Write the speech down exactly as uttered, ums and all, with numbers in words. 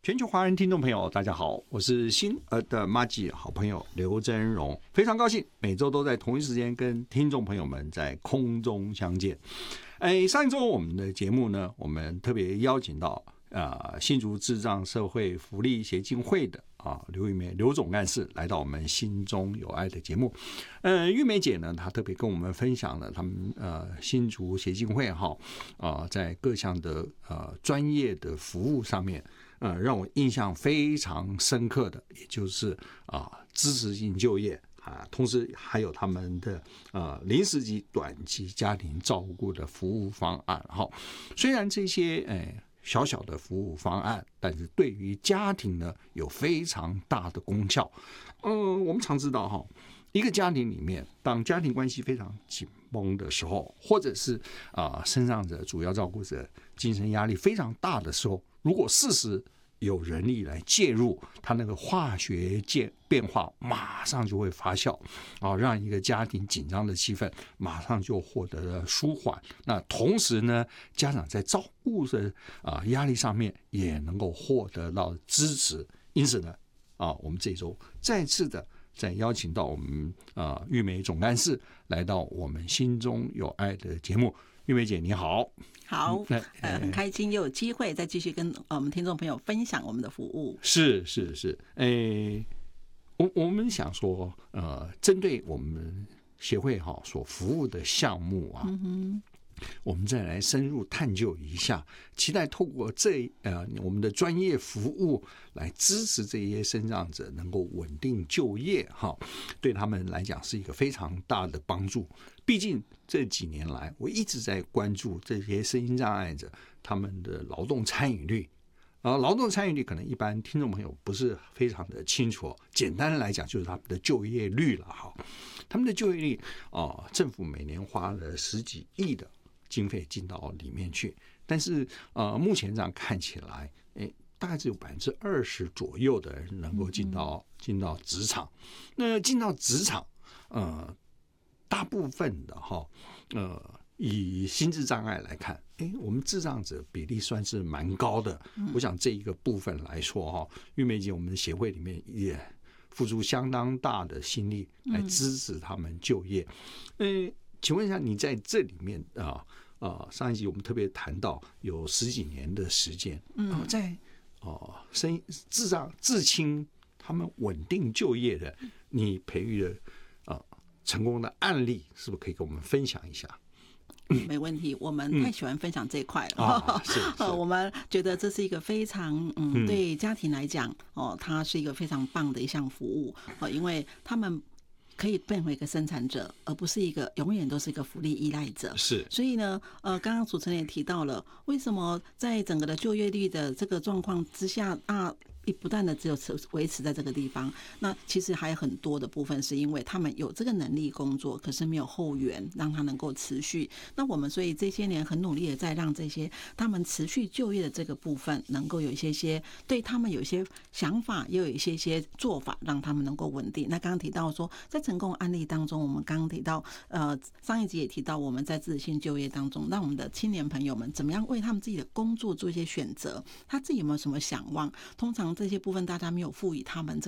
全球华人听众朋友，大家好，我是新儿的麻吉好朋友刘真荣，非常高兴每周都在同一时间跟听众朋友们在空中相见。哎，上一周我们的节目呢，我们特别邀请到呃新竹智障社会福利协进会的啊刘玉梅刘总干事来到我们心中有爱的节目。呃，玉梅姐呢，她特别跟我们分享了他们呃新竹协进会哈啊、呃、在各项的呃专业的服务上面。呃，让我印象非常深刻的，也就是啊、呃，支持性就业啊，同时还有他们的呃临时及短期家庭照顾的服务方案。哈，虽然这些诶小小的服务方案，但是对于家庭呢有非常大的功效。嗯、呃，我们常知道哈，一个家庭里面，当家庭关系非常紧绷的时候，或者是啊、呃、身上的主要照顾者精神压力非常大的时候，如果适时有人力来介入，它那个化学变化马上就会发酵啊，让一个家庭紧张的气氛马上就获得了舒缓。那同时呢，家长在照顾的啊压力上面也能够获得到支持。因此呢，啊，我们这周再次的再邀请到我们啊玉梅总干事来到我们心中有爱的节目。玉梅姐你好。 好，呃，很开心又有机会再继续跟我们听众朋友分享我们的服务。 是是是，诶，我我们想说，呃，针对我们协会哈所服务的项目啊，嗯哼，我们再来深入探究一下，期待透过这呃我们的专业服务来支持这些身障者能够稳定就业哈，对他们来讲是一个非常大的帮助。毕竟这几年来，我一直在关注这些身心障碍者他们的劳动参与率。啊，劳动参与率可能一般听众朋友不是非常的清楚，简单的来讲就是他们的就业率了哈。他们的就业率啊，政府每年花了十几亿的经费进到里面去，但是呃，目前这样看起来，哎，大概只有百分之二十左右的人能够进到进到职场。那进到职场，呃。大部分的哈，呃，以心智障碍来看，哎，我们智障者比例算是蛮高的。我想这一个部分来说哈，玉梅姐我们协会里面也付出相当大的心力来支持他们就业。嗯，请问一下，你在这里面啊啊，上一集我们特别谈到有十几年的时间，嗯，在哦，身智障至亲他们稳定就业的，你培育的啊。成功的案例是不是可以跟我们分享一下？ 没问题，我们太喜欢分享这一块了。 嗯啊、是是我们觉得这是一个非常嗯，对家庭来讲哦，它是一个非常棒的一项服务哦，因为他们可以变回一个生产者，而不是一个永远都是一个福利依赖者。 是， 所以呢，呃，刚刚主持人也提到了，为什么在整个的就业率的这个状况之下啊？不断的只有维持在这个地方，那其实还有很多的部分是因为他们有这个能力工作，可是没有后援让他能够持续。那我们所以这些年很努力的在让这些他们持续就业的这个部分能够有一些些对他们有一些想法，也有一些些做法让他们能够稳定。那刚刚提到说在成功案例当中，我们刚刚提到呃上一集也提到我们在自主性就业当中，让我们的青年朋友们怎么样为他们自己的工作做一些选择，他自己有没有什么想望，通常这些部分大家没有赋予他们